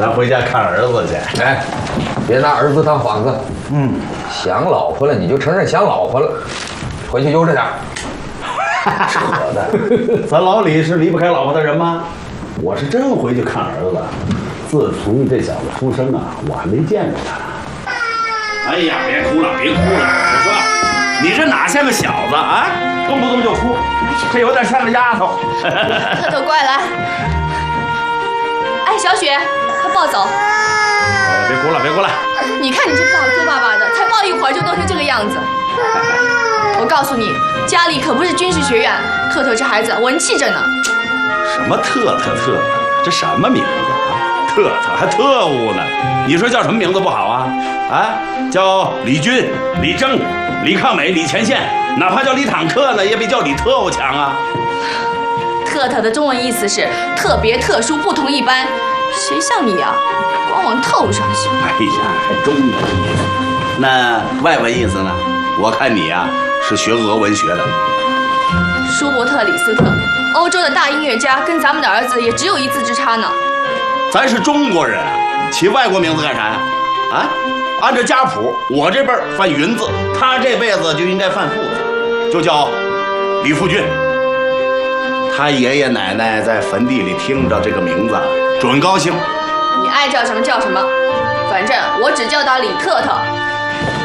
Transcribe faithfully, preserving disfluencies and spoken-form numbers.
咱回家看儿子去。 哎，别拿儿子当幌子。 嗯， 想老婆了你就承认想老婆了，回去悠着点。 扯的，咱老李是离不开老婆的人吗？我是真回去看儿子。自从这小子出生啊，我还没见着他。哎呀，别哭了，别哭了！我说，你这哪像个小子啊？动不动就哭，这有点像个丫头。 特特乖，来。哎，小雪，快抱走。 哎，别哭了，别哭了。 你看你这爸哭爸爸的，才抱一会儿就弄成这个样子。我告诉你，家里可不是军事学院，特特这孩子文气着呢。 什么特特特的？这什么名字啊？特特还特务呢？你说叫什么名字不好啊？啊，叫李军、李征、李抗美、李前线，哪怕叫李坦克呢，也比叫李特务强啊。 特特的中文意思是特别、特殊、不同一般。谁像你啊，光往特务上想。 哎呀，还中文意思？那外文意思呢？我看你呀、啊、是学俄文学的。 舒伯特·李斯特，欧洲的大音乐家，跟咱们的儿子也只有一字之差呢。 咱是中国人，起外国名字干啥呀？啊，按照家谱，我这辈儿犯云字，他这辈子就应该犯父字，就叫李富俊。他爷爷奶奶在坟地里听着这个名字，准高兴。 你爱叫什么叫什么，反正我只叫他李特特。